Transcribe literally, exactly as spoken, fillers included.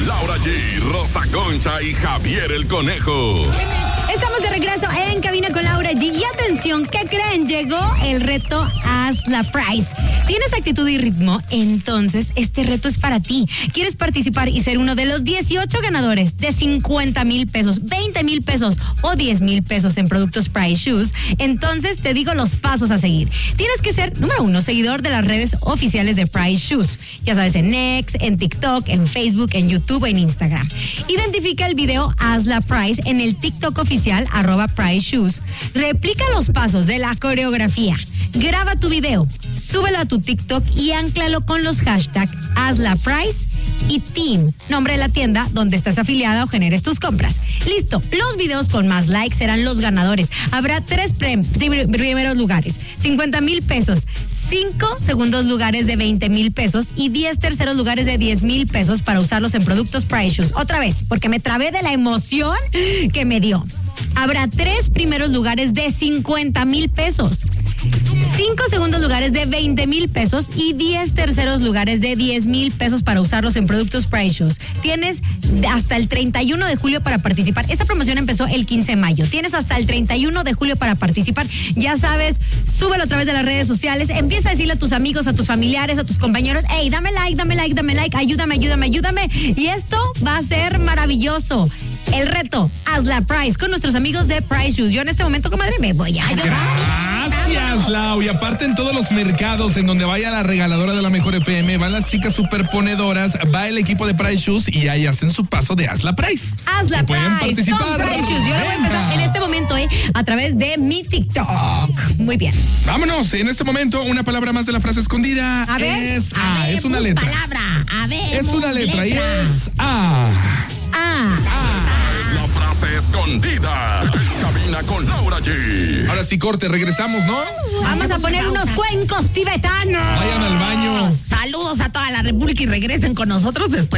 Laura G, Rosa Concha y Javier el Conejo. Estamos de regreso en Cabina con Laura G. Y atención, ¿qué creen? Llegó el reto Haz la Price. ¿Tienes actitud y ritmo? Entonces, este reto es para ti. ¿Quieres participar y ser uno de los dieciocho ganadores de cincuenta mil pesos, veinte mil pesos o diez mil pesos en productos Price Shoes? Entonces, te digo los pasos a seguir. Tienes que ser, número uno, seguidor de las redes oficiales de Price Shoes. Ya sabes, en X, en TikTok, en Facebook, en YouTube, en Instagram. Identifica el video Haz la Price en el TikTok oficial arroba Price Shoes. Replica los pasos de la coreografía. Graba tu video, súbelo a tu TikTok y anclalo con los hashtags Haz la Price y Team, nombre de la tienda donde estás afiliada o generes tus compras. Listo, los videos con más likes serán los ganadores. Habrá tres prem- primeros lugares, cincuenta mil pesos, cinco segundos lugares de veinte mil pesos y diez terceros lugares de diez mil pesos para usarlos en productos Price Shoes. Otra vez, porque me trabé de la emoción que me dio. Habrá tres primeros lugares de cincuenta mil pesos, cinco segundos lugares de veinte mil pesos y diez terceros lugares de diez mil pesos para usarlos en productos Price Shoes. Tienes hasta el treinta y uno de julio para participar. Esta promoción empezó el quince de mayo. Tienes hasta el treinta y uno de julio para participar. Ya sabes, súbelo a través de las redes sociales. Empieza a decirle a tus amigos, a tus familiares, a tus compañeros, hey, dame like, dame like, dame like, ayúdame, ayúdame, ayúdame. Y esto va a ser maravilloso. El reto, Haz la Price con nuestros amigos de Price Shoes. Yo en este momento, comadre, me voy a llorar. Gracias, Lau. Y aparte en todos los mercados en donde vaya la regaladora de la Mejor F M, van las chicas superponedoras, va el equipo de Price Shoes y ahí hacen su paso de Haz la Price. Haz la Price. Pueden participar. Con Price Shoes. Yo lo voy a empezar en este momento, eh, a través de mi TikTok. Muy bien. Vámonos. En este momento, una palabra más de la frase escondida. A ver. Es A. Es una letra. palabra. A ver. Es una letra y es A. Ah. La frase escondida. En Cabina con Laura G. Ahora sí, corte, regresamos, ¿no? Vamos a poner unos cuencos tibetanos. Vayan al baño. Saludos a toda la República y regresen con nosotros después.